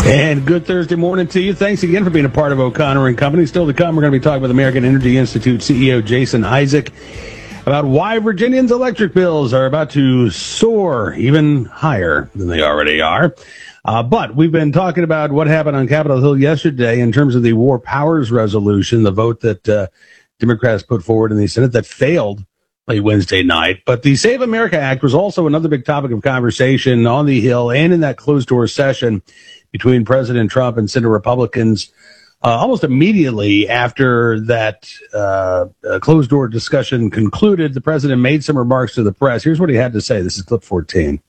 And good Thursday morning to you. Thanks again for being a part of O'Connor and Company. Still to come, we're going to be talking with American Energy Institute CEO Jason Isaac about why Virginians' electric bills are about to soar even higher than they already are. But we've been talking about what happened on Capitol Hill yesterday in terms of the War Powers Resolution, the vote that Democrats put forward in the Senate that failed late Wednesday night. But the Save America Act was also another big topic of conversation on the Hill and in that closed-door session between President Trump and Senate Republicans almost immediately after that closed-door discussion concluded. The president made some remarks to the press. Here's what he had to say. This is clip 14.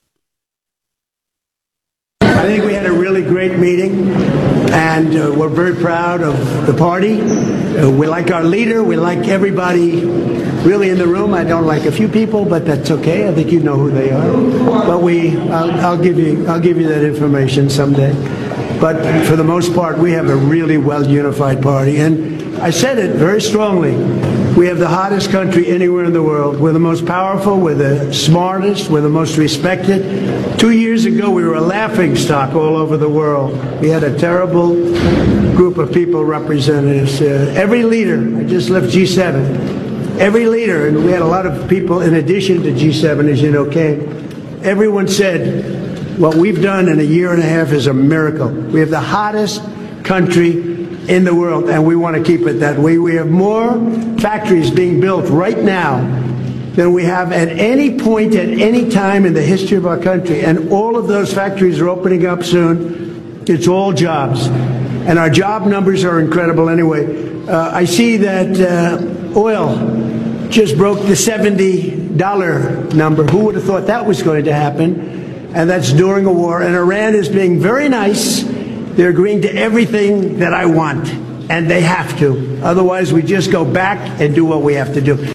I think we had a really great meeting, and we're very proud of the party. We like our leader. We like everybody really in the room. I don't like a few people, but that's okay. I think you know who they are. But I'll give you that information someday. But for the most part, we have a really well unified party. And I said it very strongly. We have the hottest country anywhere in the world. We're the most powerful. We're the smartest. We're the most respected. 2 years ago, we were a laughingstock all over the world. We had a terrible group of people representing us. Every leader, I just left G7, every leader, and we had a lot of people in addition to G7, as you know, came. Everyone said, what we've done in a year and a half is a miracle. We have the hottest country in the world, and we want to keep it that way. We have more factories being built right now than we have at any point, at any time in the history of our country. And all of those factories are opening up soon. It's all jobs. And our job numbers are incredible anyway. I see that oil just broke the $70 number. Who would have thought that was going to happen? And that's during a war. And Iran is being very nice. They're agreeing to everything that I want. And they have to. Otherwise, we just go back and do what we have to do.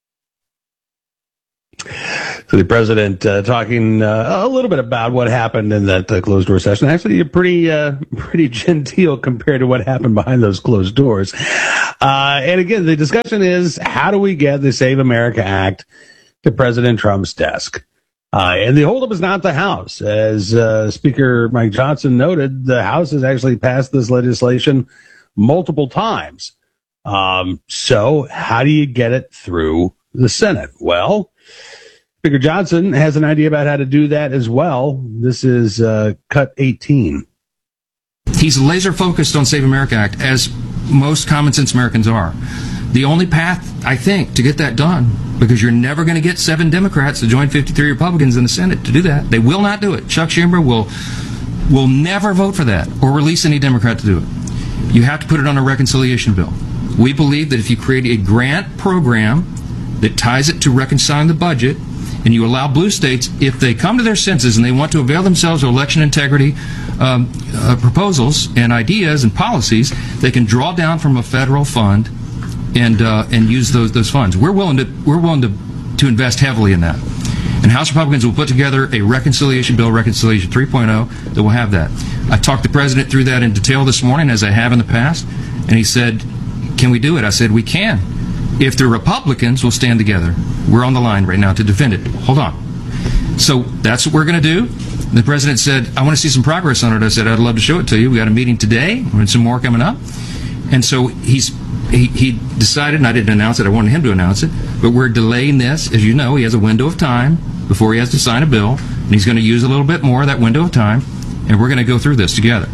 So the president talking a little bit about what happened in that closed-door session. Actually, pretty genteel compared to what happened behind those closed doors. And again, the discussion is, how do we get the Save America Act to President Trump's desk? And the holdup is not the House. As Speaker Mike Johnson noted, the House has actually passed this legislation multiple times. So how do you get it through the Senate? Well, Speaker Johnson has an idea about how to do that as well. This is cut 18. He's laser focused on Save America Act, as most common sense Americans are. The only path, I think, to get that done, because you're never going to get 7 Democrats to join 53 Republicans in the Senate to do that. They will not do it. Chuck Schumer will never vote for that or release any Democrat to do it. You have to put it on a reconciliation bill. We believe that if you create a grant program that ties it to reconciling the budget, and you allow blue states, if they come to their senses and they want to avail themselves of election integrity proposals and ideas and policies, they can draw down from a federal fund and use those funds. We're willing to invest heavily in that. And House Republicans will put together a reconciliation bill, Reconciliation 3.0, that will have that. I talked the president through that in detail this morning, as I have in the past, and he said, can we do it? I said, we can, if the Republicans will stand together. We're on the line right now to defend it. Hold on. So that's what we're going to do. The president said, I want to see some progress on it. I said, I'd love to show it to you. We got a meeting today, and some more coming up. And so he decided, and I didn't announce it, I wanted him to announce it, but we're delaying this. As you know, he has a window of time before he has to sign a bill, and he's going to use a little bit more of that window of time, and we're going to go through this together.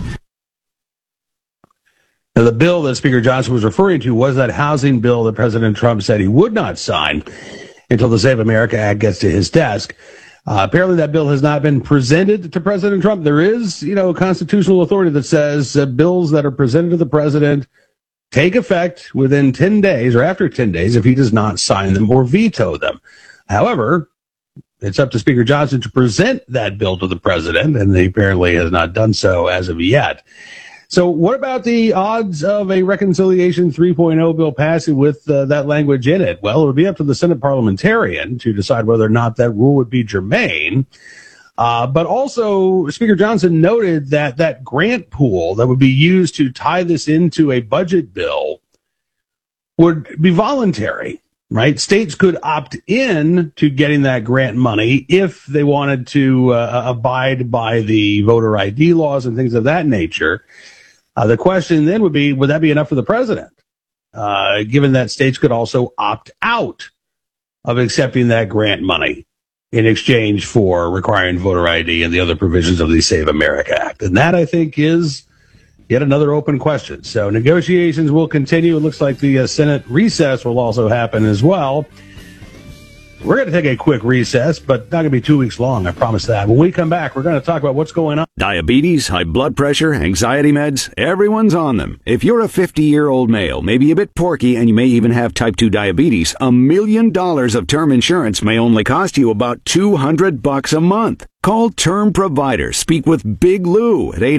Now, the bill that Speaker Johnson was referring to was that housing bill that President Trump said he would not sign until the Save America Act gets to his desk. Apparently that bill has not been presented to President Trump. There is, constitutional authority that says bills that are presented to the president take effect within 10 days or after 10 days if he does not sign them or veto them. However, it's up to Speaker Johnson to present that bill to the president, and he apparently has not done so as of yet. So what about the odds of a Reconciliation 3.0 bill passing with that language in it? Well, it would be up to the Senate parliamentarian to decide whether or not that rule would be germane. But also, Speaker Johnson noted that that grant pool that would be used to tie this into a budget bill would be voluntary. right? States could opt in to getting that grant money if they wanted to abide by the voter ID laws and things of that nature. The question then would be, would that be enough for the president? Given that states could also opt out of accepting that grant money in exchange for requiring voter ID and the other provisions of the Save America Act. And that, I think, is yet another open question. So negotiations will continue. It looks like the Senate recess will also happen as well. We're going to take a quick recess, but not going to be 2 weeks long, I promise that. When we come back, we're going to talk about what's going on. Diabetes, high blood pressure, anxiety meds, everyone's on them. If you're a 50-year-old male, maybe a bit porky, and you may even have type 2 diabetes, $1 million of term insurance may only cost you about $200 a month. Call Term Provider. Speak with Big Lou at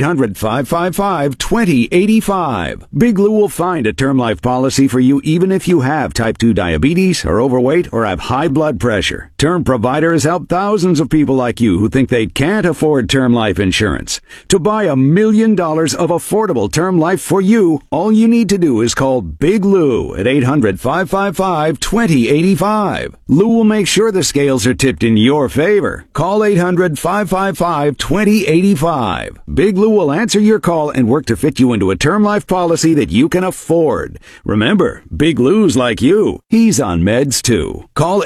800-555-2085. Big Lou will find a term life policy for you even if you have type 2 diabetes, are overweight, or have high blood pressure. Term Provider has helped thousands of people like you who think they can't afford term life insurance. To buy $1 million of affordable term life for you, all you need to do is call Big Lou at 800-555-2085. Lou will make sure the scales are tipped in your favor. Call 800-555-2085. Big Lou will answer your call and work to fit you into a term life policy that you can afford. Remember, Big Lou's like you. He's on meds too. Call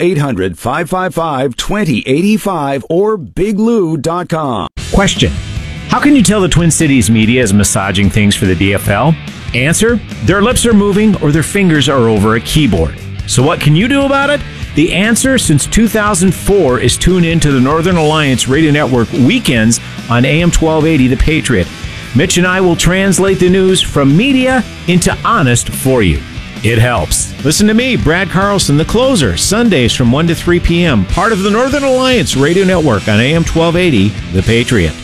800-555-2085 or biglou.com. Question: how can you tell the Twin Cities media is massaging things for the DFL? Answer: their lips are moving or their fingers are over a keyboard. So what can you do about it? The answer since 2004 is tune in to the Northern Alliance Radio Network weekends on AM 1280 The Patriot. Mitch and I will translate the news from media into honest for you. It helps. Listen to me, Brad Carlson, The Closer, Sundays from 1 to 3 p.m., part of the Northern Alliance Radio Network on AM 1280 The Patriot.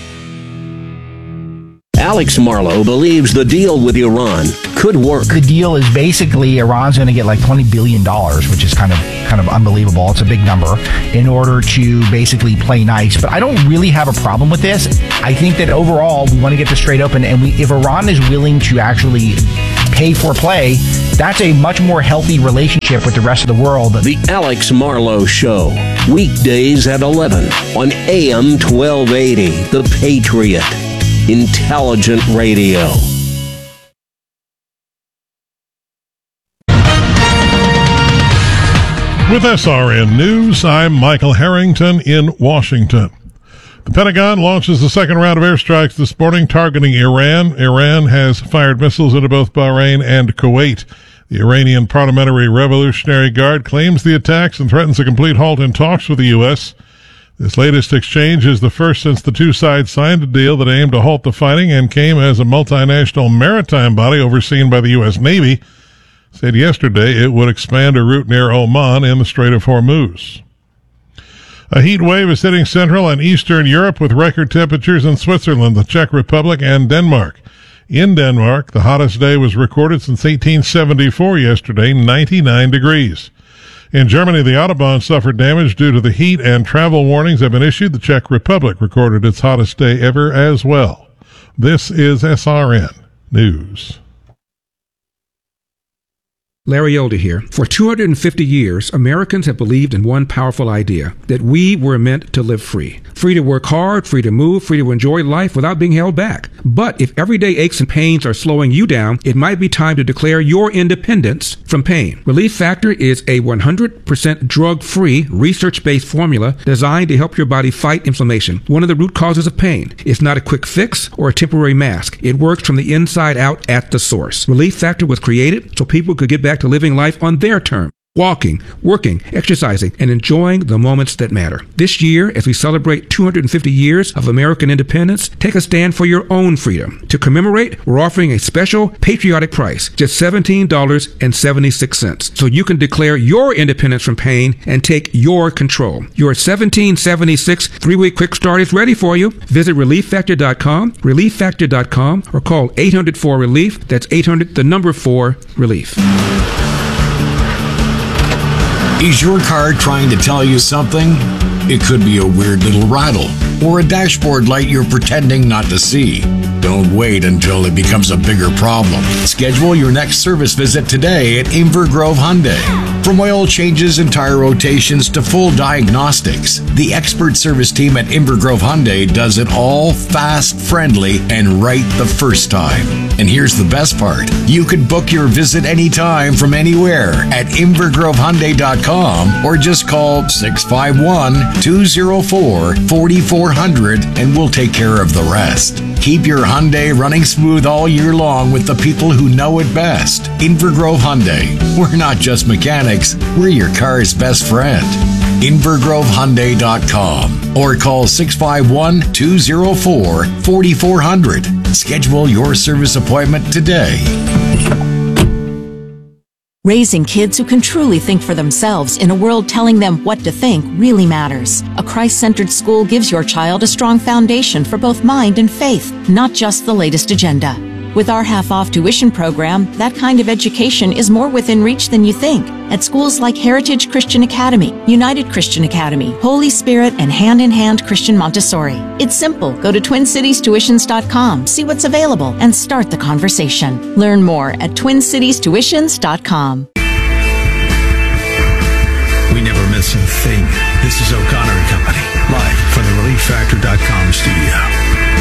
Alex Marlow believes the deal with Iran could work. The deal is basically Iran's going to get like $20 billion, which is kind of unbelievable. It's a big number in order to basically play nice. But I don't really have a problem with this. I think that overall we want to get this straight open, and if Iran is willing to actually pay for play, that's a much more healthy relationship with the rest of the world. The Alex Marlow Show, weekdays at 11 on AM 1280, The Patriot. Intelligent radio. With SRN News, I'm Michael Harrington in Washington. The Pentagon launches the second round of airstrikes this morning targeting Iran. Iran has fired missiles into both Bahrain and Kuwait. The Iranian Parliamentary Revolutionary Guard claims the attacks and threatens a complete halt in talks with the U.S. This latest exchange is the first since the two sides signed a deal that aimed to halt the fighting and came as a multinational maritime body overseen by the U.S. Navy said yesterday it would expand a route near Oman in the Strait of Hormuz. A heat wave is hitting Central and Eastern Europe with record temperatures in Switzerland, the Czech Republic, and Denmark. In Denmark, the hottest day was recorded since 1874 yesterday, 99 degrees. In Germany, the Autobahn suffered damage due to the heat, and travel warnings have been issued. The Czech Republic recorded its hottest day ever as well. This is SRN News. Larry Elder here. For 250 years, Americans have believed in one powerful idea, that we were meant to live free. Free to work hard, free to move, free to enjoy life without being held back. But if everyday aches and pains are slowing you down, it might be time to declare your independence from pain. Relief Factor is a 100% drug-free, research-based formula designed to help your body fight inflammation, one of the root causes of pain. It's not a quick fix or a temporary mask. It works from the inside out at the source. Relief Factor was created so people could get back to living life on their terms. Walking, working, exercising, and enjoying the moments that matter. This year, as we celebrate 250 years of American independence, take a stand for your own freedom. To commemorate, we're offering a special patriotic price, just $17.76, so you can declare your independence from pain and take your control. Your $17.76 3-week quick start is ready for you. Visit ReliefFactor.com, ReliefFactor.com, or call 800-4-RELIEF. That's 800-4-RELIEF. Is your car trying to tell you something? It could be a weird little rattle, or a dashboard light you're pretending not to see. Don't wait until it becomes a bigger problem. Schedule your next service visit today at Inver Grove Hyundai. From oil changes and tire rotations to full diagnostics, the expert service team at Inver Grove Hyundai does it all fast, friendly, and right the first time. And here's the best part. You can book your visit anytime from anywhere at invergrovehyundai.com or just call 651-204-4400 and we'll take care of the rest. Keep your Hyundai running smooth all year long with the people who know it best. Inver Grove Hyundai. We're not just mechanics, we're your car's best friend. invergrovehyundai.com or call 651-204-4400. Schedule your service appointment today. Raising kids who can truly think for themselves in a world telling them what to think really matters. A Christ-centered school gives your child a strong foundation for both mind and faith, not just the latest agenda. With our half-off tuition program, that kind of education is more within reach than you think. At schools like Heritage Christian Academy, United Christian Academy, Holy Spirit, and Hand in Hand Christian Montessori. It's simple. Go to TwinCitiesTuitions.com, see what's available, and start the conversation. Learn more at TwinCitiesTuitions.com. We never miss a thing. This is O'Connor and Company, live from the ReliefFactor.com studio.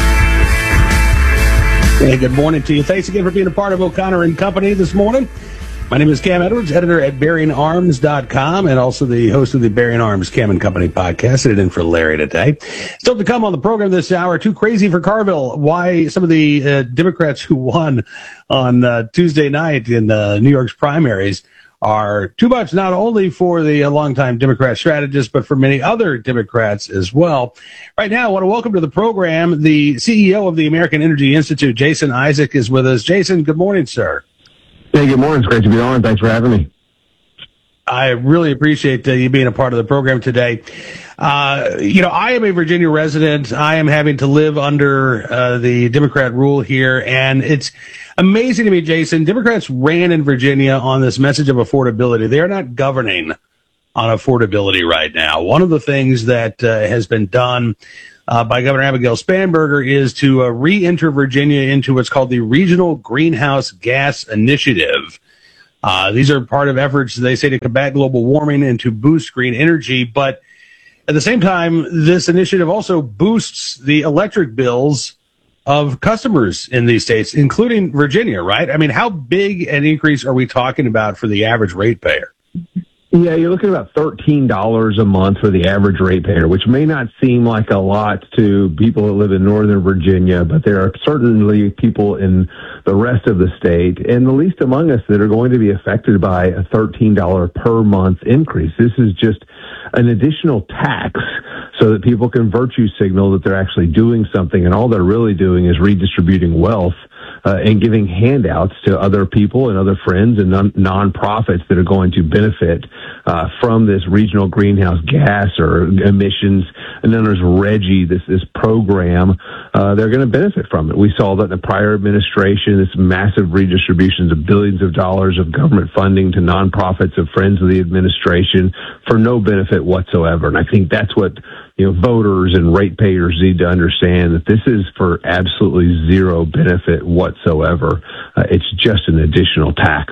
Hey, good morning to you. Thanks again for being a part of O'Connor and Company this morning. My name is Cam Edwards, editor at BearingArms.com, and also the host of the Bearing Arms Cam and Company podcast. Sitting in for Larry today. Still to come on the program this hour, too crazy for Carville. Why some of the Democrats who won on Tuesday night in New York's primaries are too much, not only for the longtime Democrat strategist, but for many other Democrats as well. Right now, I want to welcome to the program the CEO of the American Energy Institute, Jason Isaac, is with us. Jason, good morning, sir. Hey, good morning. It's great to be on. Thanks for having me. I really appreciate you being a part of the program today. I am a Virginia resident. I am having to live under the Democrat rule here, and it's amazing to me, Jason. Democrats ran in Virginia on this message of affordability. They are not governing on affordability right now. One of the things that has been done by Governor Abigail Spanberger is to re-enter Virginia into what's called the Regional Greenhouse Gas Initiative. These are part of efforts, they say, to combat global warming and to boost green energy. But at the same time, this initiative also boosts the electric bills of customers in these states, including Virginia, right? I mean, how big an increase are we talking about for the average ratepayer? Yeah, you're looking at about $13 a month for the average ratepayer, which may not seem like a lot to people that live in Northern Virginia, but there are certainly people in the rest of the state, and the least among us, that are going to be affected by a $13 per month increase. This is just an additional tax so that people can virtue signal that they're actually doing something, and all they're really doing is redistributing wealth and giving handouts to other people and other friends and nonprofits that are going to benefit from this regional greenhouse gas or emissions. And then there's RGGI, this program. They're going to benefit from it. We saw that in the prior administration, this massive redistributions of billions of dollars of government funding to nonprofits of friends of the administration for no benefit whatsoever. And I think that's what voters and ratepayers need to understand, that this is for absolutely zero benefit whatsoever. It's just an additional tax.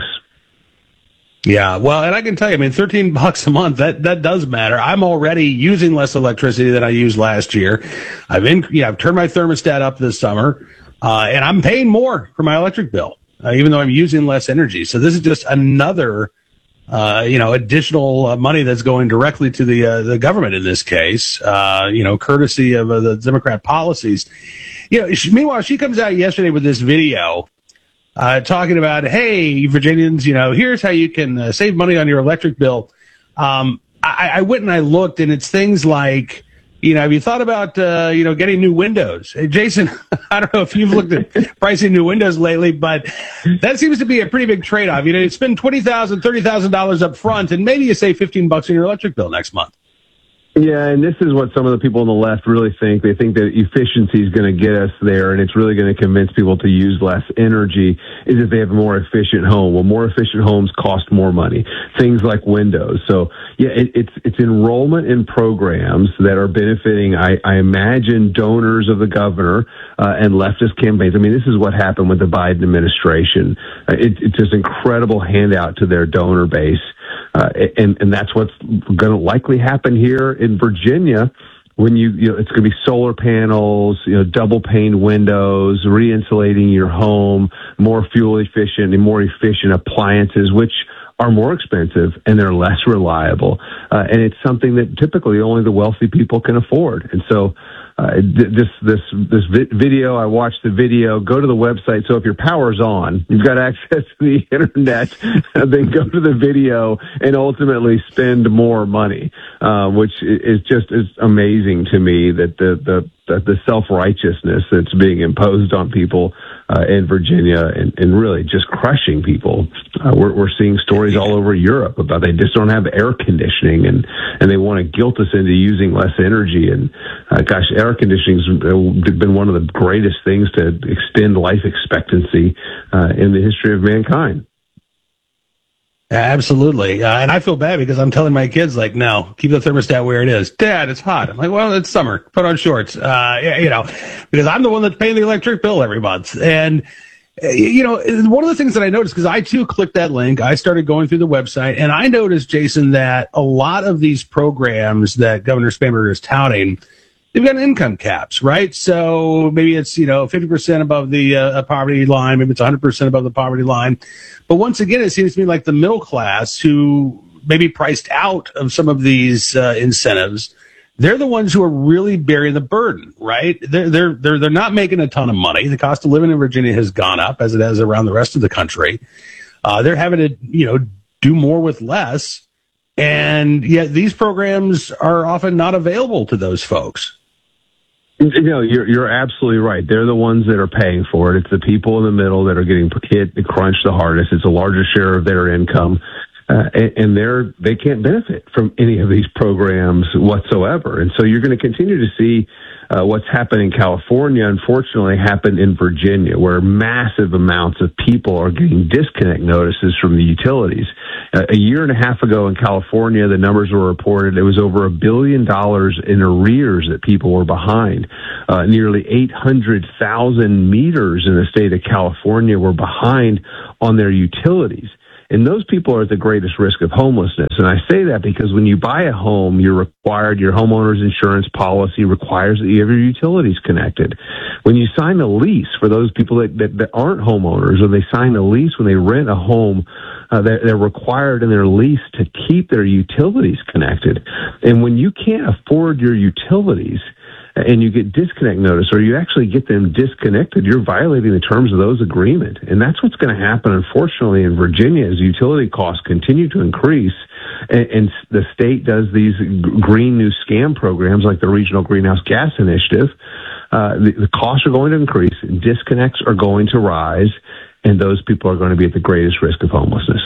Yeah, well, and I can tell you, I mean, $13 a month, that does matter. I'm already using less electricity than I used last year. I've turned my thermostat up this summer, and I'm paying more for my electric bill, even though I'm using less energy. So this is just another additional money that's going directly to the government in this case, courtesy of the Democrat policies. Meanwhile, she comes out yesterday with this video talking about, hey, Virginians, here's how you can save money on your electric bill. I went and I looked, and it's things like, have you thought about, getting new windows? Hey, Jason, I don't know if you've looked at pricing new windows lately, but that seems to be a pretty big trade-off. You spend $20,000, $30,000 up front, and maybe you save $15 on your electric bill next month. Yeah, and this is what some of the people on the left really think. They think that efficiency is going to get us there, and it's really going to convince people to use less energy, is if they have a more efficient home. Well, more efficient homes cost more money. Things like windows. So, yeah, it's enrollment in programs that are benefiting, I imagine, donors of the governor and leftist campaigns. I mean, this is what happened with the Biden administration. It's just incredible handout to their donor base. And that's what's going to likely happen here in Virginia when it's going to be solar panels, double pane windows, re-insulating your home, more fuel efficient and more efficient appliances, which are more expensive and they're less reliable. And it's something that typically only the wealthy people can afford. And so, this video, I watched the video, go to the website. So if your power's on, you've got access to the internet, then go to the video and ultimately spend more money, which is amazing to me that the self-righteousness that's being imposed on people in Virginia and really just crushing people. We're seeing stories all over Europe about they just don't have air conditioning and they want to guilt us into using less energy. And gosh, air conditioning has been one of the greatest things to extend life expectancy in the history of mankind. Absolutely. And I feel bad because I'm telling my kids, like, no, keep the thermostat where it is. Dad, it's hot. I'm like, well, it's summer. Put on shorts. Because I'm the one that's paying the electric bill every month. And, one of the things that I noticed, because I too clicked that link, I started going through the website, and I noticed, Jason, that a lot of these programs that Governor Spanberger is touting, they've got income caps, right? So maybe it's, 50% above the poverty line, maybe it's 100% above the poverty line. But once again, it seems to me like the middle class who may be priced out of some of these incentives, they're the ones who are really bearing the burden, right? They're not making a ton of money. The cost of living in Virginia has gone up as it has around the rest of the country. They're having to, do more with less. And yet these programs are often not available to those folks. You're absolutely right. They're the ones that are paying for it. It's the people in the middle that are getting hit and crunched the hardest. It's a larger share of their income. And they can't benefit from any of these programs whatsoever. And so you're going to continue to see what's happened in California, unfortunately, happen in Virginia, where massive amounts of people are getting disconnect notices from the utilities. A year and a half ago in California, the numbers were reported, it was over $1 billion in arrears that people were behind. Nearly 800,000 meters in the state of California were behind on their utilities. And those people are at the greatest risk of homelessness. And I say that because when you buy a home, your homeowner's insurance policy requires that you have your utilities connected. When you sign a lease, for those people that aren't homeowners, when they sign a lease, when they rent a home, they're required in their lease to keep their utilities connected. And when you can't afford your utilities, and you get disconnect notice, or you actually get them disconnected, you're violating the terms of those agreement. And that's what's going to happen, unfortunately, in Virginia as utility costs continue to increase. And the state does these green new scam programs like the Regional Greenhouse Gas Initiative. The costs are going to increase, and disconnects are going to rise, and those people are going to be at the greatest risk of homelessness.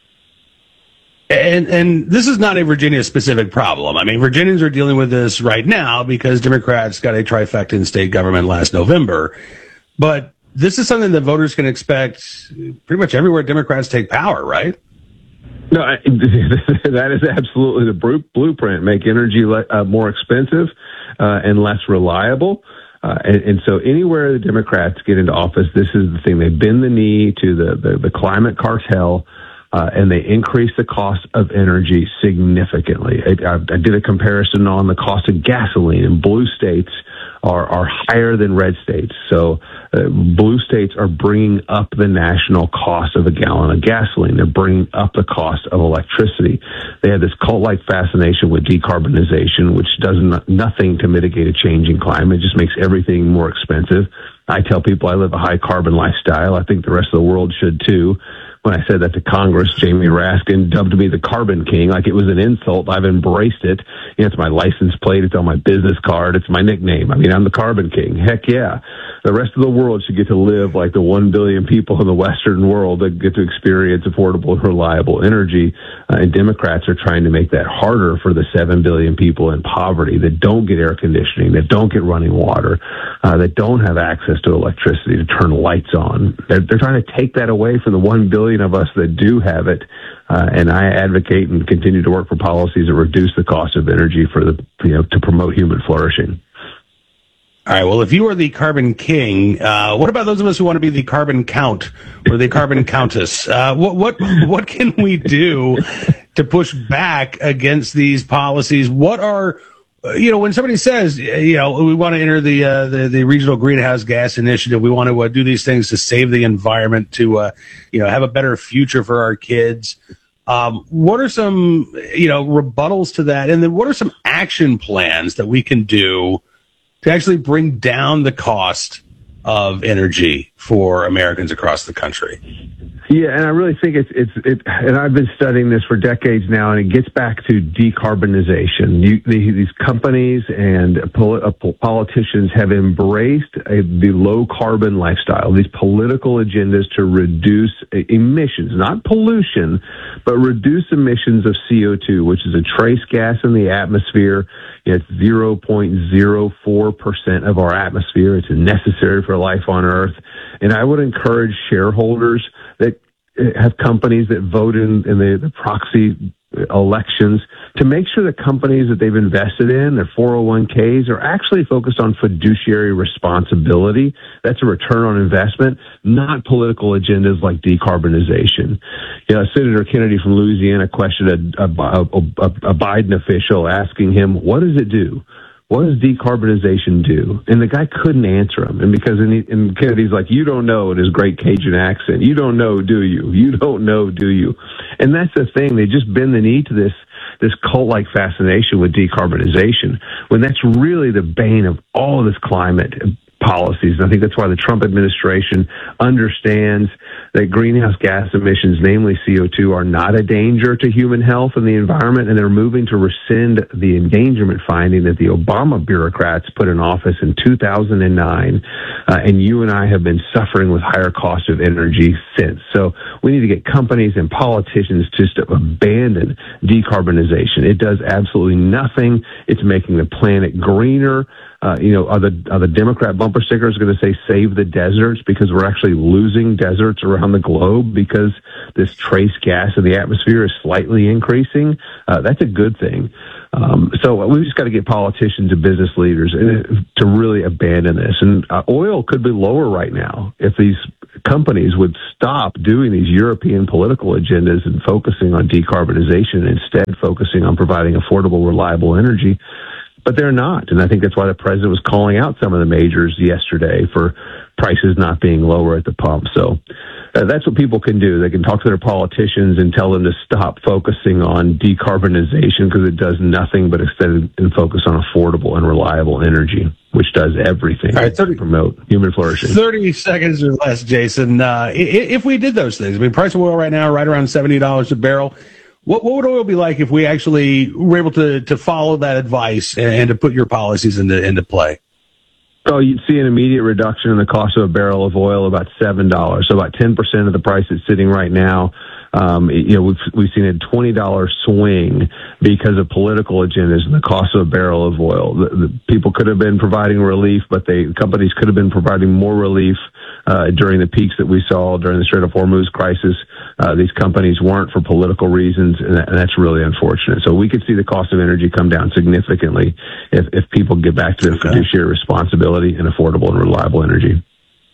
And this is not a Virginia-specific problem. I mean, Virginians are dealing with this right now because Democrats got a trifecta in state government last November. But this is something that voters can expect pretty much everywhere Democrats take power, right? No, that is absolutely the blueprint. Make energy more expensive and less reliable. And so anywhere the Democrats get into office, this is the thing. They bend the knee to the climate cartel. And they increase the cost of energy significantly. I did a comparison on the cost of gasoline, and blue states are higher than red states. So blue states are bringing up the national cost of a gallon of gasoline. They're bringing up the cost of electricity. They have this cult-like fascination with decarbonization, which does nothing to mitigate a changing climate. It just makes everything more expensive. I tell people I live a high-carbon lifestyle. I think the rest of the world should, too. when I said that to Congress. Jamie Raskin dubbed me the Carbon King, like it was an insult. I've embraced it. It's my license plate. It's on my business card. It's my nickname. I mean, I'm the Carbon King. Heck yeah. The rest of the world should get to live like the 1 billion people in the Western world that get to experience affordable and reliable energy. And Democrats are trying to make that harder for the 7 billion people in poverty that don't get air conditioning, that don't get running water, that don't have access to electricity to turn lights on. They're trying to take that away from the 1 billion of us that do have it. And I advocate and continue to work for policies that reduce the cost of energy for to promote human flourishing. All right. Well, if you are the Carbon King, what about those of us who want to be the Carbon Count or the Carbon Countess? What can we do to push back against these policies? What are, when somebody says, we want to enter the regional greenhouse gas initiative, we want to do these things to save the environment, to have a better future for our kids. What are some rebuttals to that, and then what are some action plans that we can do to actually bring down the cost of energy for Americans across the country? Yeah, and I really think and I've been studying this for decades now, and it gets back to decarbonization. These companies and politicians have embraced the low carbon lifestyle, these political agendas to reduce emissions, not pollution, but reduce emissions of CO2, which is a trace gas in the atmosphere. It's 0.04% of our atmosphere. It's necessary for life on Earth. And I would encourage shareholders that have companies that vote in the proxy elections to make sure the companies that they've invested in, their 401ks, are actually focused on fiduciary responsibility. That's a return on investment, not political agendas like decarbonization. Senator Kennedy from Louisiana questioned a Biden official, asking him, what does it do? What does decarbonization do? And the guy couldn't answer him. And because and Kennedy's like, you don't know, in his great Cajun accent. You don't know, do you? You don't know, do you? And that's the thing. They just bend the knee to this cult-like fascination with decarbonization, when that's really the bane of all of this climate policies. And I think that's why the Trump administration understands that greenhouse gas emissions, namely CO2, are not a danger to human health and the environment, and they're moving to rescind the endangerment finding that the Obama bureaucrats put in office in 2009. And you and I have been suffering with higher cost of energy since. So we need to get companies and politicians just to abandon decarbonization. It does absolutely nothing. It's making the planet greener. Are the Democrat bumper stickers going to say save the deserts, because we're actually losing deserts around the globe because this trace gas in the atmosphere is slightly increasing? That's a good thing. So we've just got to get politicians and business leaders to really abandon this. And oil could be lower right now if these companies would stop doing these European political agendas and focusing on decarbonization and instead focusing on providing affordable, reliable energy. But they're not. And I think that's why the president was calling out some of the majors yesterday for prices not being lower at the pump. So that's what people can do. They can talk to their politicians and tell them to stop focusing on decarbonization, because it does nothing but instead focus on affordable and reliable energy, which does everything to promote human flourishing. 30 seconds or less, Jason. If we did those things, price of oil right now right around $70 a barrel. What would oil be like if we actually were able to follow that advice and to put your policies into play? Oh, you'd see an immediate reduction in the cost of a barrel of oil, about $7. So about 10% of the price it's sitting right now. We've seen a $20 swing because of political agendas and the cost of a barrel of oil. The people could have been providing relief, but companies could have been providing more relief during the peaks that we saw during the Strait of Hormuz crisis. These companies weren't for political reasons, and that's really unfortunate. So we could see the cost of energy come down significantly if people get back to their fiduciary responsibility and affordable and reliable energy.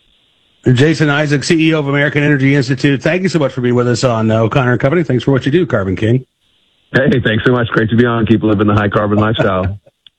Jason Isaac, CEO of American Energy Institute, thank you so much for being with us on O'Connor & Company. Thanks for what you do, Carbon King. Hey, thanks so much. Great to be on. Keep living the high carbon lifestyle.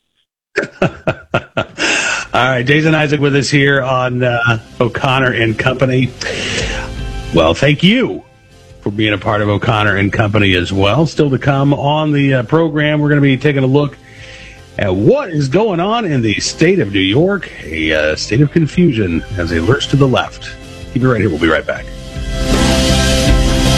All right, Jason Isaac with us here on O'Connor & Company. Well, thank you for being a part of O'Connor & Company as well. Still to come on the program, we're going to be taking a look at what is going on in the state of New York, a state of confusion as they lurch to the left. Keep it right here. We'll be right back.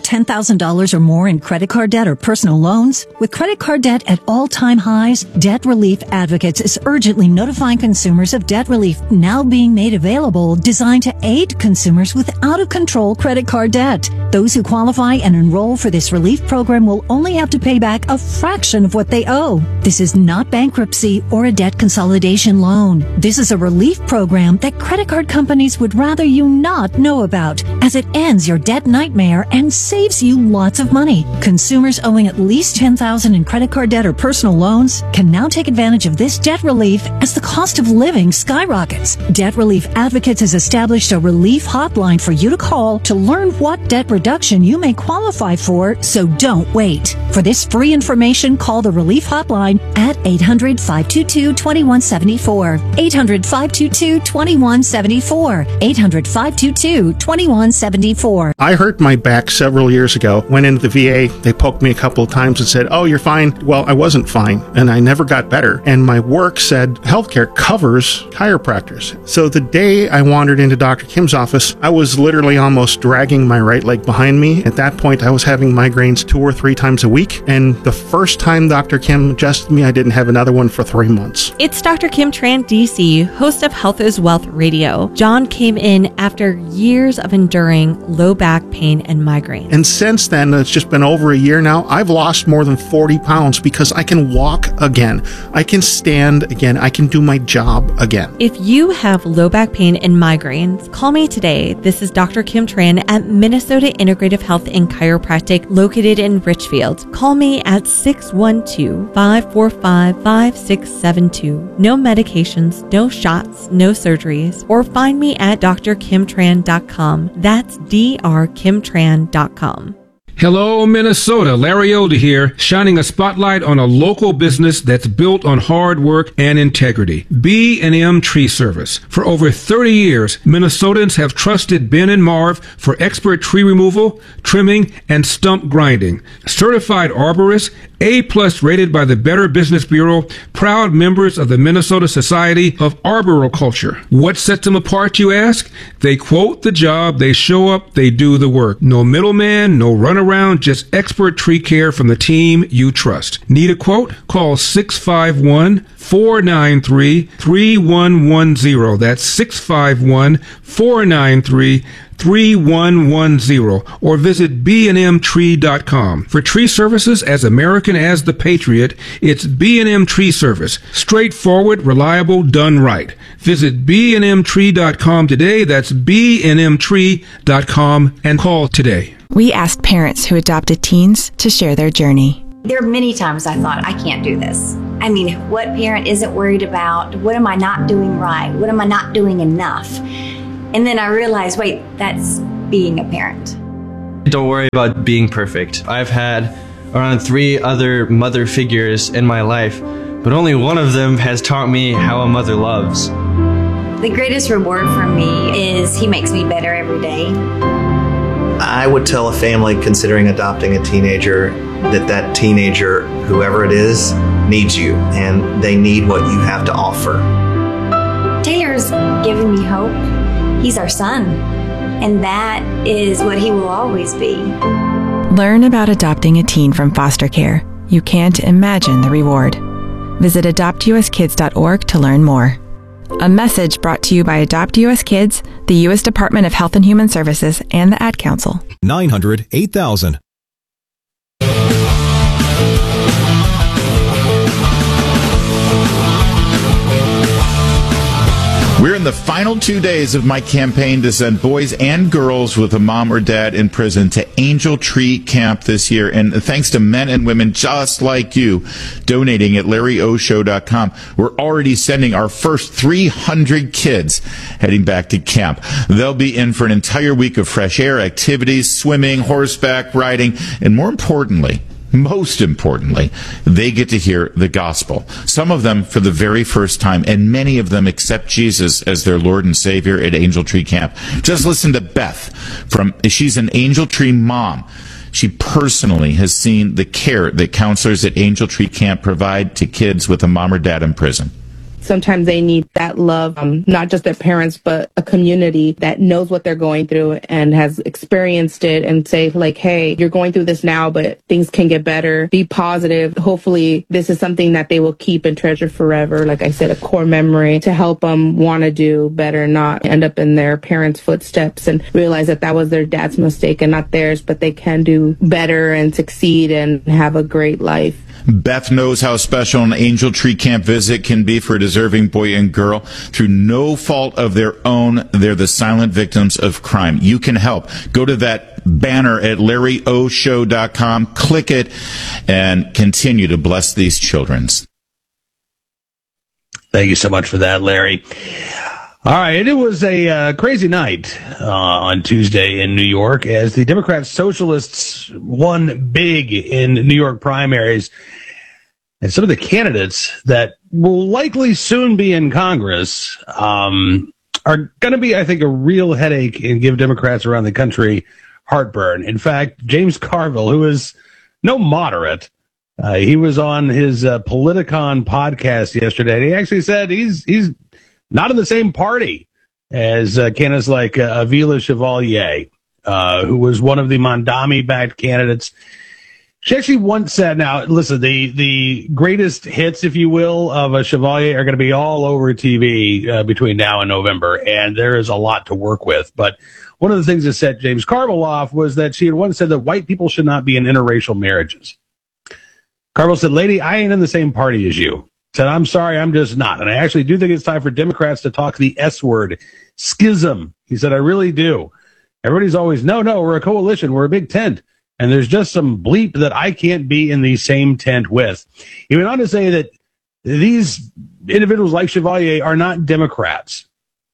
$10,000 or more in credit card debt or personal loans? With credit card debt at all-time highs, Debt Relief Advocates is urgently notifying consumers of debt relief now being made available, designed to aid consumers with out-of-control credit card debt. Those who qualify and enroll for this relief program will only have to pay back a fraction of what they owe. This is not bankruptcy or a debt consolidation loan. This is a relief program that credit card companies would rather you not know about, as it ends your debt nightmare and saves you lots of money. Consumers owing at least $10,000 in credit card debt or personal loans can now take advantage of this debt relief as the cost of living skyrockets. Debt Relief Advocates has established a relief hotline for you to call to learn what debt reduction you may qualify for, so don't wait. For this free information, call the relief hotline at 800-522-2174. 800-522-2174. 800-522-2174. I hurt my back several years ago. Went into the VA. They poked me a couple of times and said, "Oh, you're fine." Well, I wasn't fine, and I never got better. And my work said healthcare covers chiropractors. So the day I wandered into Dr. Kim's office, I was literally almost dragging my right leg behind me. At that point, I was having migraines 2 or 3 times a week. And the first time Dr. Kim adjusted me, I didn't have another one for 3 months. It's Dr. Kim Tran, DC, host of Health is Wealth Radio. John came in after years of enduring low back pain and migraine. And since then, it's just been over a year now, I've lost more than 40 pounds because I can walk again. I can stand again. I can do my job again. If you have low back pain and migraines, call me today. This is Dr. Kim Tran at Minnesota Integrative Health and Chiropractic, located in Richfield. Call me at 612-545-5672. No medications, no shots, no surgeries, or find me at drkimtran.com. That's drkimtran.com. Hello, Minnesota. Larry Older here, shining a spotlight on a local business that's built on hard work and integrity. B&M Tree Service. For over 30 years, Minnesotans have trusted Ben and Marv for expert tree removal, trimming, and stump grinding. Certified arborists, A+ rated by the Better Business Bureau, proud members of the Minnesota Society of Arboriculture. What sets them apart, you ask? They quote the job, they show up, they do the work. No middleman, no runaround, just expert tree care from the team you trust. Need a quote? Call 651-493-3110. That's 651-493-3110, or visit bnmtree.com. For tree services as American as the Patriot, it's B&M Tree Service. Straightforward, reliable, done right. Visit bnmtree.com today. That's bnmtree.com, and call today. We asked parents who adopted teens to share their journey. There are many times I thought, I can't do this. I mean, what parent isn't worried about? What am I not doing right? What am I not doing enough? And then I realized, wait, that's being a parent. Don't worry about being perfect. I've had around 3 other mother figures in my life, but only one of them has taught me how a mother loves. The greatest reward for me is he makes me better every day. I would tell a family considering adopting a teenager that teenager, whoever it is, needs you, and they need what you have to offer. Taylor's given me hope. He's our son, and that is what he will always be. Learn about adopting a teen from foster care. You can't imagine the reward. Visit adoptuskids.org to learn more. A message brought to you by Adopt U.S. Kids, the U.S. Department of Health and Human Services, and the Ad Council. 900-8000. We're in the final 2 days of my campaign to send boys and girls with a mom or dad in prison to Angel Tree Camp this year. And thanks to men and women just like you donating at LarryOShow.com, we're already sending our first 300 kids heading back to camp. They'll be in for an entire week of fresh air activities, swimming, horseback riding, and most importantly, they get to hear the gospel. Some of them for the very first time, and many of them accept Jesus as their Lord and Savior at Angel Tree Camp. Just listen to Beth. She's an Angel Tree mom. She personally has seen the care that counselors at Angel Tree Camp provide to kids with a mom or dad in prison. sometimes they need that love, not just their parents, but a community that knows what they're going through and has experienced it, and say like, hey, you're going through this now, but things can get better. Be positive. Hopefully this is something that they will keep and treasure forever. Like I said, a core memory to help them want to do better, not end up in their parents' footsteps and realize that that was their dad's mistake and not theirs, but they can do better and succeed and have a great life. Beth knows how special an Angel Tree Camp visit can be for a deserving boy and girl. Through no fault of their own, they're the silent victims of crime. You can help. Go to that banner at LarryOShow.com, click it, and continue to bless these children. Thank you so much for that, Larry. All right, it was a crazy night on Tuesday in New York as the Democrat Socialists won big in New York primaries. And some of the candidates that will likely soon be in Congress are going to be, I think, a real headache and give Democrats around the country heartburn. In fact, James Carville, who is no moderate, he was on his Politicon podcast yesterday, and he actually said he's not in the same party as candidates like Avila Chevalier, who was one of the Mondami-backed candidates. She actually once said, now, listen, the greatest hits, if you will, of a Chevalier are going to be all over TV between now and November, and there is a lot to work with. But one of the things that set James Carville off was that she had once said that white people should not be in interracial marriages. Carville said, lady, I ain't in the same party as you. Said, I'm sorry, I'm just not. And I actually do think it's time for Democrats to talk the S word, schism. He said, I really do. Everybody's always, no, we're a coalition. We're a big tent. And there's just some bleep that I can't be in the same tent with. He went on to say that these individuals like Chevalier are not Democrats,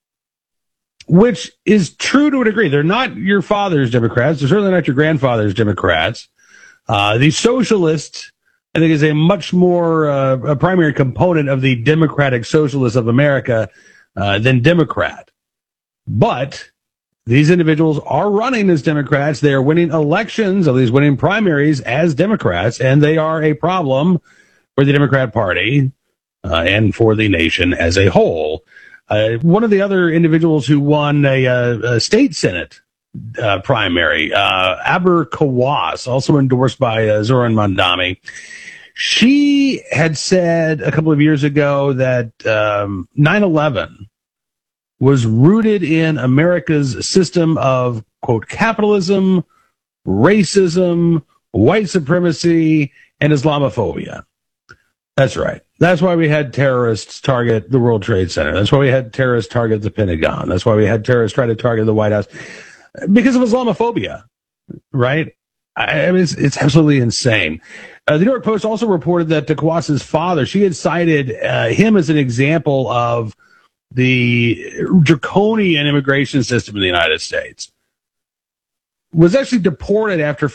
which is true to a degree. They're not your father's Democrats. They're certainly not your grandfather's Democrats. The socialists, I think, is a much more a primary component of the Democratic Socialists of America than Democrat. But these individuals are running as Democrats. They are winning elections, at least winning primaries as Democrats, and they are a problem for the Democrat Party and for the nation as a whole. One of the other individuals who won a state Senate primary, Aber Kawas, also endorsed by Zoran Mondami, she had said a couple of years ago that 9/11 was rooted in America's system of, quote, capitalism, racism, white supremacy, and Islamophobia. That's right. That's why we had terrorists target the World Trade Center. That's why we had terrorists target the Pentagon. That's why we had terrorists try to target the White House. Because of Islamophobia, right? I mean, it's absolutely insane. The New York Post also reported that Kawas's father, she had cited him as an example of the draconian immigration system in the United States, was actually deported after